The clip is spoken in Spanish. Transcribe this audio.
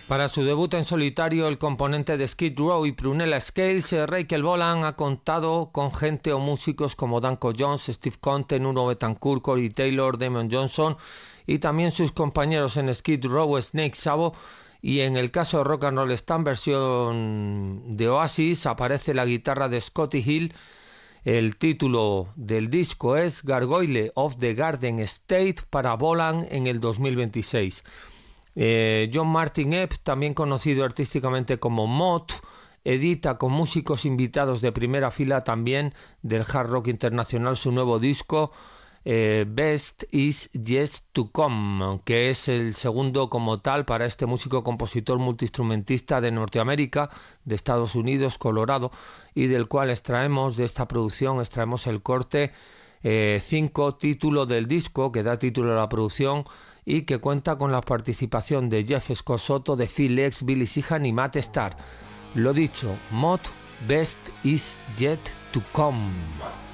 Para su debut en solitario, el componente de Skid Row y Prunella Scales, Rachel Bolan, ha contado con gente o músicos como Danko Jones, Steve Conte, Nuno Betancourt, Corey Taylor, Damon Johnson y también sus compañeros en Skid Row, Snake Sabo. Y en el caso de Rock and Roll Stamp, versión de Oasis, aparece la guitarra de Scotty Hill. El título del disco es Gargoyle of the Garden State para Bolan en el 2026. John Martin Epp, también conocido artísticamente como Mott, edita con músicos invitados de primera fila también del hard rock internacional su nuevo disco Best Is Yet to Come, que es el segundo como tal para este músico compositor multiinstrumentista de Norteamérica, de Estados Unidos, Colorado, y del cual extraemos de esta producción el corte 5, título del disco, que da título a la producción y que cuenta con la participación de Jeff Scott Soto, de Phil X, Billy Sheehan y Matt Starr. Lo dicho, Mott, Best Is Yet to Come.